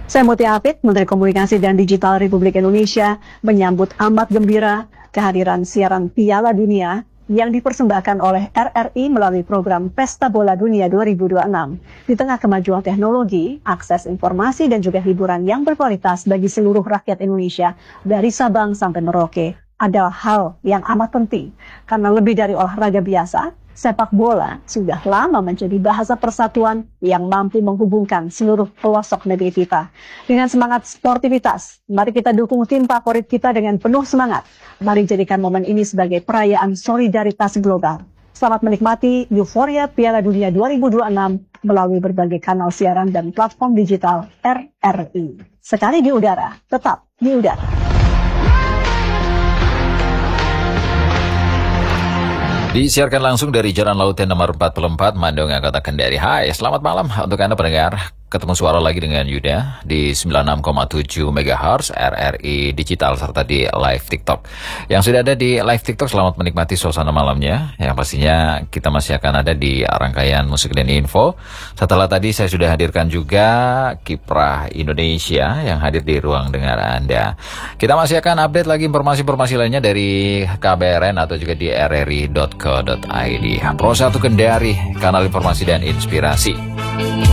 Saya Mutia Hafid, Menteri Komunikasi dan Digital Republik Indonesia, menyambut amat gembira kehadiran siaran Piala Dunia yang dipersembahkan oleh RRI melalui program Pesta Bola Dunia 2026. Di tengah kemajuan teknologi, akses informasi dan juga hiburan yang berkualitas bagi seluruh rakyat Indonesia dari Sabang sampai Merauke adalah hal yang amat penting. Karena lebih dari olahraga biasa, sepak bola sudah lama menjadi bahasa persatuan yang mampu menghubungkan seluruh pelosok negeri kita. Dengan semangat sportivitas, mari kita dukung tim favorit kita dengan penuh semangat. Mari jadikan momen ini sebagai perayaan solidaritas global. Selamat menikmati euforia Piala Dunia 2026 melalui berbagai kanal siaran dan platform digital RRI. Sekali di udara, tetap di udara. Disiarkan langsung dari Jalan Lautan nomor 44, Mandunga, Kota Kendari. Hai, selamat malam untuk Anda pendengar. Ketemu suara lagi dengan Yuda di 96,7 MHz RRI Digital serta di live TikTok. Yang sudah ada di live TikTok, selamat menikmati suasana malamnya. Yang pastinya kita masih akan ada di rangkaian musik dan info. Setelah tadi saya sudah hadirkan juga Kiprah Indonesia yang hadir di ruang dengar Anda. Kita masih akan update lagi informasi-informasi lainnya dari KBRN atau juga di rri.co.id. Pro 1 Kendari, kanal informasi dan inspirasi.